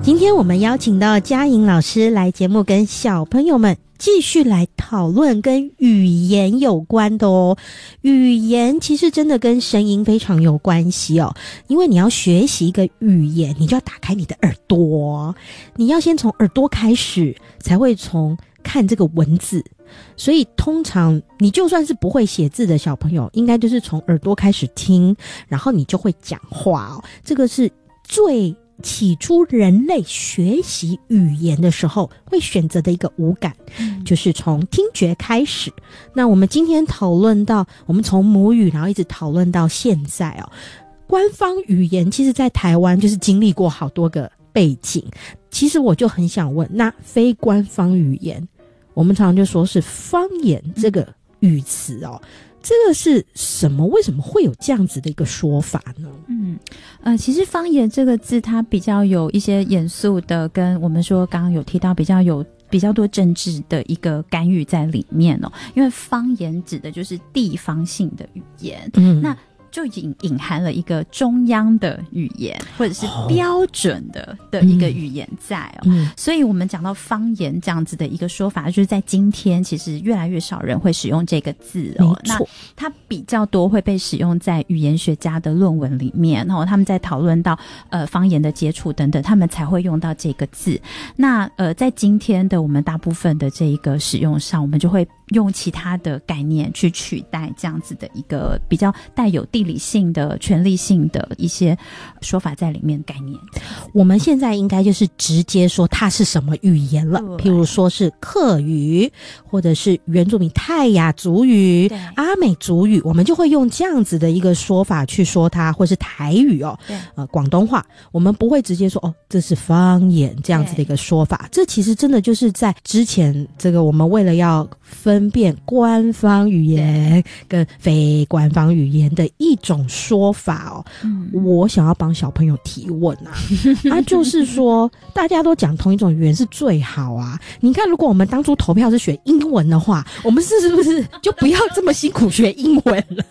今天我们邀请到嘉颖老师来节目，跟小朋友们继续来讨论跟语言有关的哦。语言其实真的跟声音非常有关系哦，因为你要学习一个语言，你就要打开你的耳朵，你要先从耳朵开始，才会从看这个文字。所以通常你就算是不会写字的小朋友，应该就是从耳朵开始听，然后你就会讲话哦。这个是最起初人类学习语言的时候会选择的一个五感，就是从听觉开始。那我们今天讨论到，我们从母语然后一直讨论到现在哦，官方语言其实在台湾就是经历过好多个背景。其实我就很想问，那非官方语言，我们常常就说是方言这个语词哦，这个是什么？为什么会有这样子的一个说法呢？ 其实方言这个字它比较有一些严肃的，跟我们说刚刚有提到比较多政治的一个干预在里面哦。因为方言指的就是地方性的语言，那就隐含了一个中央的语言或者是标准的一个语言在哦。所以我们讲到方言这样子的一个说法，就是在今天其实越来越少人会使用这个字哦。那它比较多会被使用在语言学家的论文里面哦，他们在讨论到方言的接触等等，他们才会用到这个字。那在今天的我们大部分的这一个使用上，我们就会用其他的概念去取代这样子的一个比较带有地理性的权利性的一些说法在里面的概念。 我们现在应该就是直接说它是什么语言了，譬如说是客语，或者是原住民泰雅族语、阿美族语，我们就会用这样子的一个说法去说它，或是台语哦，广东话，我们不会直接说哦这是方言这样子的一个说法。这其实真的就是在之前这个我们为了要分辨官方语言跟非官方语言的一种说法哦。我想要帮小朋友提问啊，就是说大家都讲同一种语言是最好啊。你看如果我们当初投票是学英文的话，我们是不是就不要这么辛苦学英文了？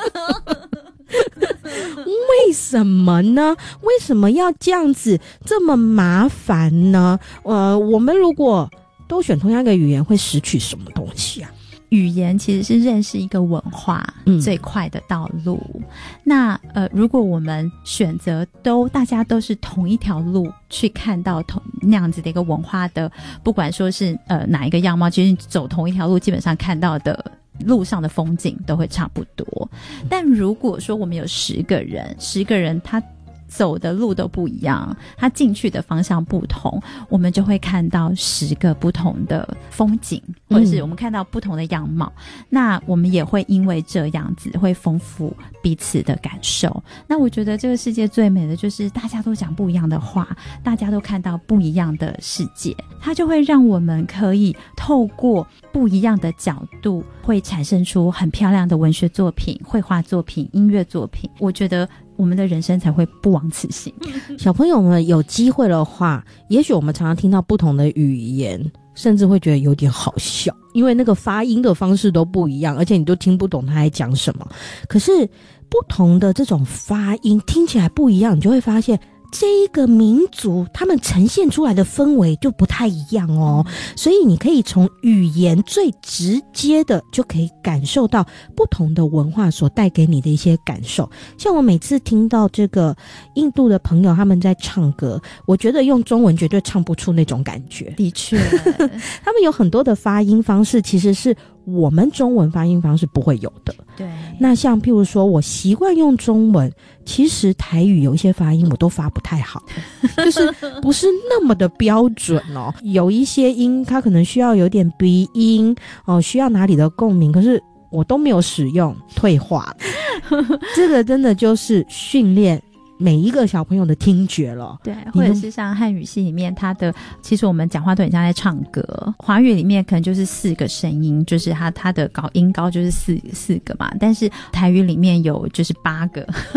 为什么呢？为什么要这样子这么麻烦呢？我们如果都选同样一个语言，会失去什么东西啊？ 语言其实是认识一个文化最快的道路。那如果我们选择大家都是同一条路去看到那样子的一个文化的，不管说是哪一个样貌，其实走同一条路，基本上看到的路上的风景都会差不多。但如果说我们有10个人他走的路都不一样，他进去的方向不同，我们就会看到10个不同的风景，或者是我们看到不同的样貌。那我们也会因为这样子会丰富彼此的感受。那我觉得这个世界最美的就是大家都讲不一样的话，大家都看到不一样的世界，它就会让我们可以透过不一样的角度，会产生出很漂亮的文学作品、绘画作品、音乐作品。我觉得我们的人生才会不枉此行。 小朋友们有机会的话，也许我们常常听到不同的语言，甚至会觉得有点好笑，因为那个发音的方式都不一样，而且你都听不懂他在讲什么。可是不同的这种发音听起来不一样，你就会发现这一个民族他们呈现出来的氛围就不太一样哦。所以你可以从语言最直接的就可以感受到不同的文化所带给你的一些感受。像我每次听到这个印度的朋友他们在唱歌，我觉得用中文绝对唱不出那种感觉。 的确他们有很多的发音方式其实是我们中文发音方式不会有的。 对， 那像譬如说我习惯用中文，其实台语有一些发音我都发不太好，就是不是那么的标准哦。有一些音它可能需要有点鼻音哦，需要哪里的共鸣，可是我都没有使用，退化。这个真的就是训练每一个小朋友的听觉了。 对，或者是像汉语系里面，它的其实我们讲话都很像在唱歌。华语里面可能就是4个声音，就是它的音高就是四个嘛，但是台语里面有就是8个